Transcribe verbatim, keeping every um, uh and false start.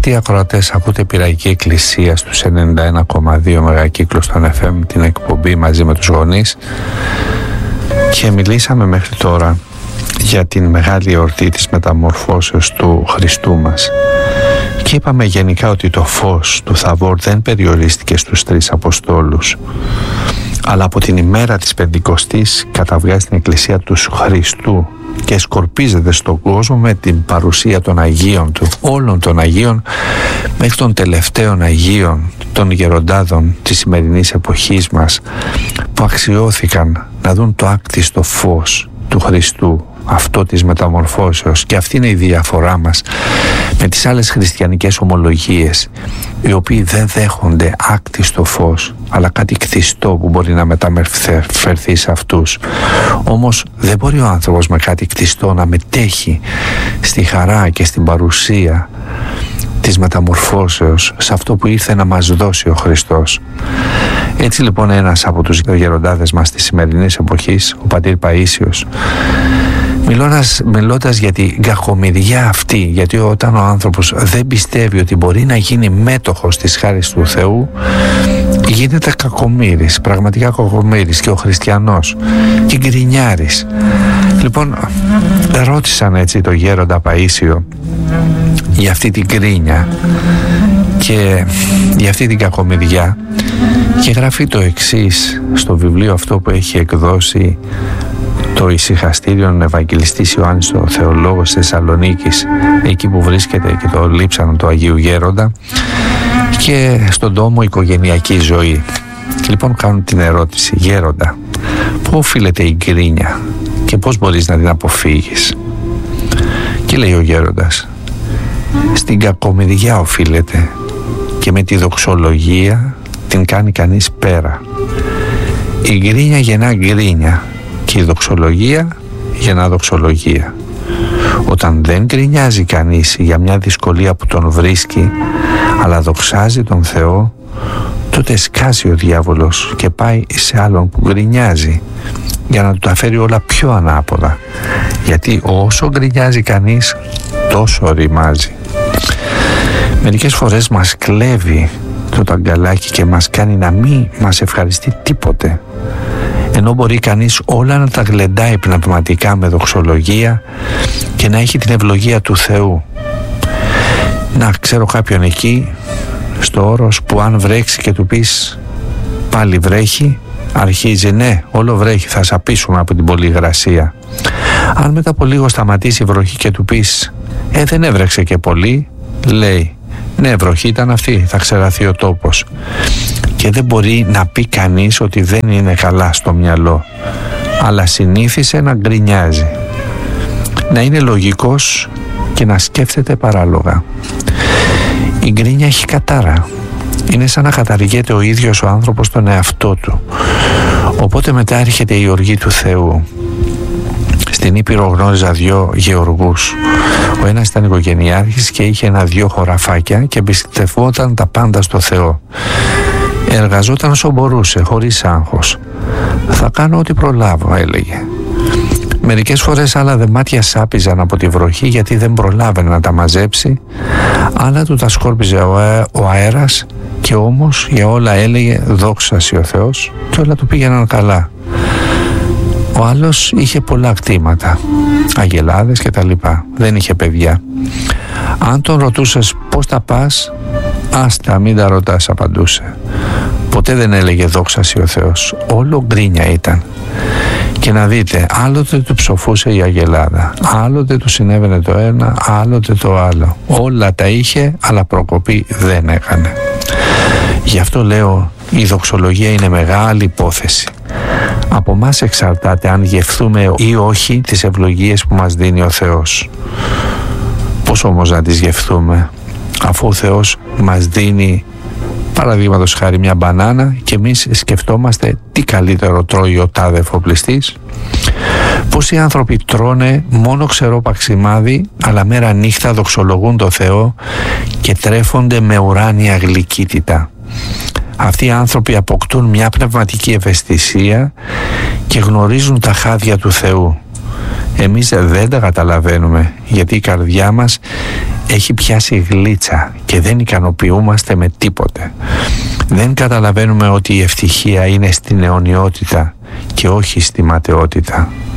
Αγαπητοί ακροατές, ακούτε Πειραϊκή Εκκλησία στους ενενήντα ένα κόμμα δύο μεγακύκλους των εφ εμ, την εκπομπή μαζί με τους γονείς, και μιλήσαμε μέχρι τώρα για την μεγάλη εορτή της μεταμορφώσεως του Χριστού μας. Και είπαμε γενικά ότι το φως του Θαβόρ δεν περιορίστηκε στους τρεις Αποστόλους, αλλά από την ημέρα της Πεντηκοστής καταβγάζει στην Εκκλησία του Χριστού και σκορπίζεται στον κόσμο με την παρουσία των Αγίων του, όλων των Αγίων, μέχρι των τελευταίων Αγίων, των γεροντάδων της σημερινής εποχής μας, που αξιώθηκαν να δουν το άκτιστο φως του Χριστού, αυτό της μεταμορφώσεως. Και αυτή είναι η διαφορά μας με τις άλλες χριστιανικές ομολογίες, οι οποίοι δεν δέχονται άκτιστο φως, αλλά κάτι κτιστό που μπορεί να μεταμορφωθεί σε αυτούς. Όμως δεν μπορεί ο άνθρωπος με κάτι κτιστό να μετέχει στη χαρά και στην παρουσία της μεταμορφώσεως, σε αυτό που ήρθε να μας δώσει ο Χριστός. Έτσι λοιπόν ένας από τους γεροντάδες μας της σημερινής εποχής, ο πατήρ Παΐσιος, Μιλώντας, μιλώντας για την κακομοιριά αυτή, γιατί όταν ο άνθρωπος δεν πιστεύει ότι μπορεί να γίνει μέτοχος της χάρης του Θεού, γίνεται κακομοίρης, πραγματικά κακομοίρης, και ο χριστιανός, και γκρινιάρης. Λοιπόν, ρώτησαν έτσι το γέροντα Παΐσιο για αυτή την γκρίνια και για αυτή την κακομοιριά, και γράφει το εξής στο βιβλίο αυτό που έχει εκδώσει το Ησυχαστήριον Ευαγγελιστής Ιωάννης ο Θεολόγος της Θεσσαλονίκης, εκεί που βρίσκεται και το λείψανο του Αγίου Γέροντα, και στον τόμο Οικογενειακή Ζωή. Και λοιπόν κάνουν την ερώτηση: Γέροντα, πού οφείλεται η γκρίνια και πώς μπορείς να την αποφύγεις? Και λέει ο γέροντας: στην κακομοιριά οφείλεται, και με τη δοξολογία την κάνει κανείς πέρα. Η γκρίνια γεννά γκρίνια και η δοξολογία γεννά δοξολογία. Όταν δεν γκρινιάζει κανείς για μια δυσκολία που τον βρίσκει, αλλά δοξάζει τον Θεό, τότε σκάσει ο διάβολος και πάει σε άλλον που γκρινιάζει, για να του τα φέρει όλα πιο ανάποδα, γιατί όσο γκρινιάζει κανείς, τόσο ρημάζει. Μερικές φορές μας κλέβει το ταγκαλάκι και μας κάνει να μην μας ευχαριστεί τίποτε, ενώ μπορεί κανείς όλα να τα γλεντάει πνευματικά με δοξολογία και να έχει την ευλογία του Θεού. Να ξέρω κάποιον εκεί στο όρος που αν βρέξει και του πεις πάλι βρέχει, αρχίζει: ναι, όλο βρέχει, θα σαπίσουμε από την πολλή υγρασία. Αν μετά από λίγο σταματήσει η βροχή και του πεις ε δεν έβρεξε και πολύ, λέει: ναι, βροχή ήταν αυτή, θα ξεραθεί ο τόπος. Και δεν μπορεί να πει κανείς ότι δεν είναι καλά στο μυαλό, αλλά συνήθισε να γκρινιάζει. Να είναι λογικός και να σκέφτεται παράλογα. Η γκρίνια έχει κατάρα. Είναι σαν να καταργείται ο ίδιος ο άνθρωπος τον εαυτό του. Οπότε μετά έρχεται η οργή του Θεού. Στην Ήπειρο γνώριζα δυο γεωργούς. Ο ένας ήταν οικογενειάρχης και είχε ένα-δυο χωραφάκια και εμπιστευόταν τα πάντα στο Θεό. Εργαζόταν όσο μπορούσε, χωρίς άγχος. Θα κάνω ό,τι προλάβω, έλεγε. Μερικές φορές άλλα δεμάτια σάπιζαν από τη βροχή γιατί δεν προλάβαινε να τα μαζέψει, άλλα του τα σκόρπιζε ο, αέ, ο αέρας, και όμως για όλα έλεγε «Δόξα σοι ο Θεός», και όλα του πήγαιναν καλά. Ο άλλος είχε πολλά κτήματα, αγελάδες και τα λοιπά, δεν είχε παιδιά. Αν τον ρωτούσες πώς τα πας, «Άστα, μην τα ρωτάς», απαντούσε. Ποτέ δεν έλεγε «Δόξα σοι ο Θεός», όλο γκρίνια ήταν. Και να δείτε, άλλοτε του ψοφούσε η αγελάδα, άλλοτε του συνέβαινε το ένα, άλλοτε το άλλο. Όλα τα είχε, αλλά προκοπή δεν έκανε. Γι' αυτό λέω, η δοξολογία είναι μεγάλη υπόθεση. Από μας εξαρτάται αν γευθούμε ή όχι τις ευλογίες που μας δίνει ο Θεός. Πώς όμως να τις γευθούμε, αφού ο Θεός μας δίνει, παραδείγματος χάρη, μια μπανάνα και εμείς σκεφτόμαστε τι καλύτερο τρώει ο τάδε εφοπλιστής? Πόσοι άνθρωποι τρώνε μόνο ξερό παξιμάδι, αλλά μέρα νύχτα δοξολογούν το Θεό και τρέφονται με ουράνια γλυκύτητα. Αυτοί οι άνθρωποι αποκτούν μια πνευματική ευαισθησία και γνωρίζουν τα χάδια του Θεού. Εμείς δεν τα καταλαβαίνουμε, γιατί η καρδιά μας έχει πιάσει γλίτσα και δεν ικανοποιούμαστε με τίποτε. Δεν καταλαβαίνουμε ότι η ευτυχία είναι στην αιωνιότητα και όχι στη ματαιότητα.